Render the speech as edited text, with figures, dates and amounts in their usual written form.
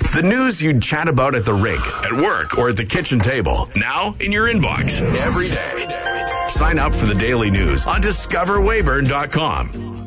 The news you'd chat about at the rink, at work, or at the kitchen table. Now in your inbox every day. Sign up for the daily news on discoverweyburn.com.